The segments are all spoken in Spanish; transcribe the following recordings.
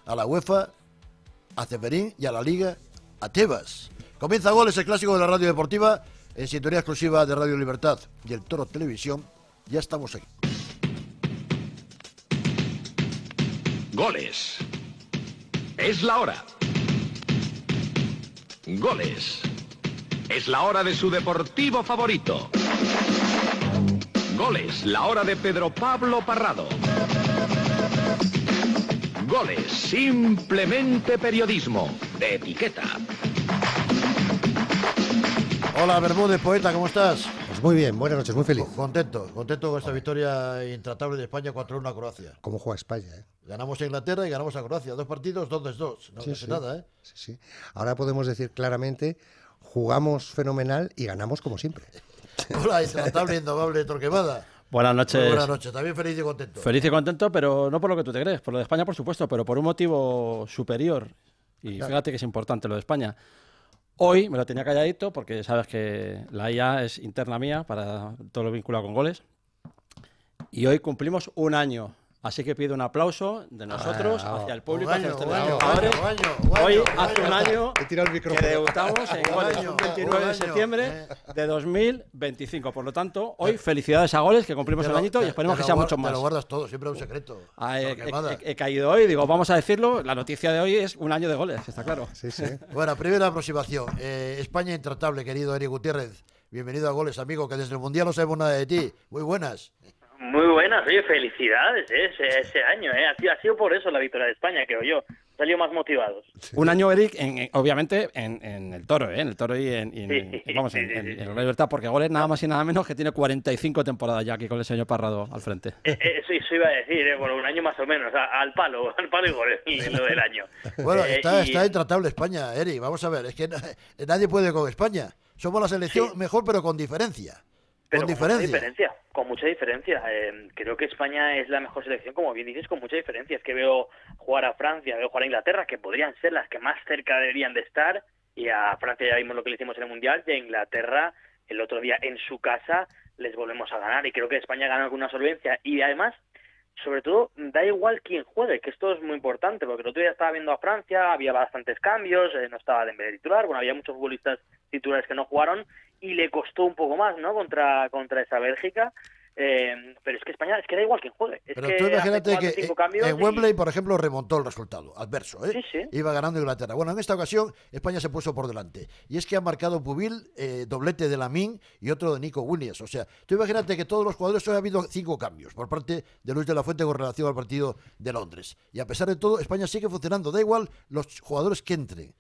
a la UEFA, a Ceferín y a la Liga, a Tebas. Comienza Goles, el clásico de la radio deportiva, en sintonía exclusiva de Radio Libertad y el Toro Televisión. Ya estamos aquí. Goles. Es la hora. Goles. Es la hora de su deportivo favorito. Goles, la hora de Pedro Pablo Parrado. Goles, simplemente periodismo, de etiqueta. Hola Bermúdez, poeta, ¿cómo estás? Pues muy bien, buenas noches, muy feliz. Contento con esta victoria intratable de España 4-1 a Croacia. ¿Cómo juega España? Ganamos a Inglaterra y ganamos a Croacia. 2 partidos, 2-2. No pasa nada, ¿eh? Sí. Ahora podemos decir claramente, jugamos fenomenal y ganamos como siempre. Hola, intratable, indomable, Torquemada. Buenas noches. Muy buenas noches, también feliz y contento. Feliz y contento, pero no por lo que tú te crees, por lo de España, por supuesto, pero por un motivo superior. Y Claro. fíjate que es importante lo de España. Hoy me lo tenía calladito porque sabes que la IA es interna mía para todo lo vinculado con goles. Y hoy cumplimos un año. Así que pido un aplauso de nosotros hacia el público, hacia los telespectadores. Hoy hace un año He tirado el micrófono. que debutamos en Goles, año, un 29 de un año, septiembre de 2025. Por lo tanto, hoy felicidades a Goles, que cumplimos el añito y esperemos que sea mucho Te lo más. guardas todo, siempre es un secreto. Torquemada. He caído hoy, digo, vamos a decirlo. La noticia de hoy es un año de Goles, está claro. Sí. Bueno, primera aproximación. España intratable, querido Eric Gutiérrez. Bienvenido a Goles, amigo, que desde el Mundial no sabemos nada de ti. Muy buenas. Muy buenas, oye, felicidades ese año, ha sido por eso la victoria de España, creo yo. Salió más motivados. Un año, Eric, obviamente en el Toro, en el Toro y en la Libertad, porque Goles nada más y nada menos que tiene 45 temporadas ya aquí con el señor Parrado al frente. Eso iba a decir, bueno, un año más o menos, al palo y Goles, lo del año. Bueno, está intratable España, Eric. Vamos a ver, es que nadie puede con España. Somos la selección mejor, pero con diferencia. Pero con diferencia. Con mucha diferencia. Creo que España es la mejor selección, como bien dices, con mucha diferencia. Es que veo jugar a Francia, veo jugar a Inglaterra, que podrían ser las que más cerca deberían de estar, y a Francia ya vimos lo que le hicimos en el Mundial, y a Inglaterra el otro día en su casa les volvemos a ganar, y creo que España gana con una solvencia, y además, sobre todo, da igual quién juegue, que esto es muy importante, porque el otro día estaba viendo a Francia, había bastantes cambios, no estaba Dembélé titular, bueno, había muchos futbolistas titulares que no jugaron, y le costó un poco más, ¿no?, contra esa Bélgica. Pero es que España, es que da igual quién juegue. Es Pero que tú imagínate hace 4 o 5 que cambios en Wembley, por ejemplo, remontó el resultado adverso, ¿eh? Sí. Iba ganando Inglaterra. Bueno, en esta ocasión España se puso por delante. Y es que ha marcado Pubil, doblete de Lamine y otro de Nico Williams. O sea, tú imagínate que todos los jugadores, hoy ha habido 5 cambios por parte de Luis de la Fuente con relación al partido de Londres. Y a pesar de todo, España sigue funcionando. Da igual los jugadores que entren.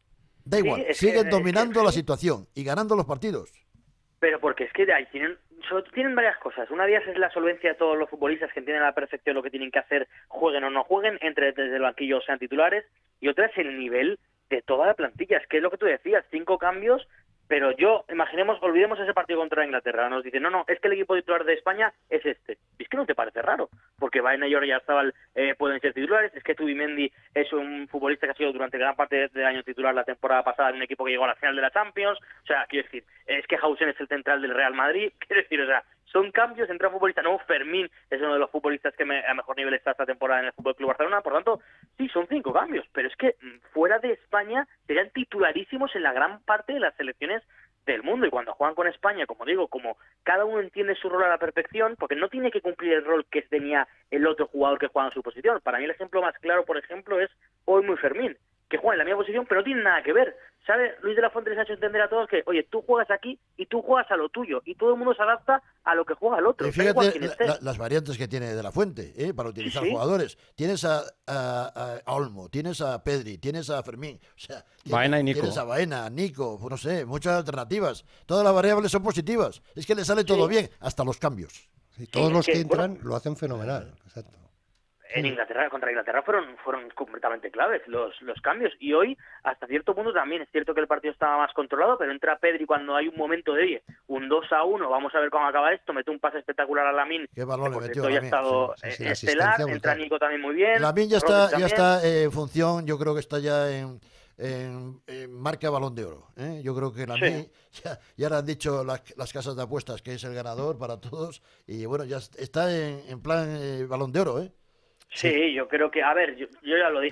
Da igual, siguen dominando la situación y ganando los partidos. Pero porque es que ahí tienen varias cosas. Una de ellas es la solvencia de todos los futbolistas que entienden a la perfección lo que tienen que hacer, jueguen o no jueguen, entre desde el banquillo o sean titulares. Y otra es el nivel de toda la plantilla. Es que es lo que tú decías, 5 cambios, pero olvidemos ese partido contra Inglaterra. Nos dicen, no, es que el equipo titular de España es este. Y es que no te parece raro, porque Baena y Oyarzabal pueden ser titulares, es que Zubimendi es un futbolista que ha sido durante gran parte del año titular la temporada pasada en un equipo que llegó a la final de la Champions. O sea, quiero decir, es que Hausen es el central del Real Madrid. Quiero decir, o sea, son cambios entre futbolistas. No, Fermín es uno de los futbolistas que a mejor nivel está esta temporada en el Fútbol Club Barcelona. Por tanto, sí, son 5 cambios, pero es que fuera de España serían titularísimos en la gran parte de las selecciones del mundo, y cuando juegan con España, como digo, como cada uno entiende su rol a la perfección, porque no tiene que cumplir el rol que tenía el otro jugador que juega en su posición. Para mí el ejemplo más claro, por ejemplo, es hoy muy Fermín, que juega en la misma posición, pero no tiene nada que ver. ¿Sabe? Luis de la Fuente les ha hecho entender a todos que, oye, tú juegas aquí y tú juegas a lo tuyo, y todo el mundo se adapta a lo que juega el otro. Y fíjate las variantes que tiene de la Fuente, para utilizar jugadores. Tienes a Olmo, tienes a Pedri, tienes a Fermín, o sea, Baena y Nico. Tienes a Baena, Nico, no sé, muchas alternativas. Todas las variables son positivas. Es que le sale todo bien, hasta los cambios. Sí, todos los que entran lo hacen fenomenal. Exacto. En Inglaterra, contra Inglaterra fueron completamente claves los cambios, y hoy hasta cierto punto también es cierto que el partido estaba más controlado, pero entra Pedri cuando hay un momento de un 2-1, vamos a ver cómo acaba esto, mete un pase espectacular a Lamine, qué balón le metió ya ha estado estelar, entra Nico también muy bien. Lamine ya está en función, yo creo que está ya en marca Balón de Oro, ¿eh? Yo creo que Lamine ya le han dicho las casas de apuestas que es el ganador para todos, y bueno, ya está en plan Balón de Oro, ¿eh? Sí, yo creo que, a ver, yo ya lo dije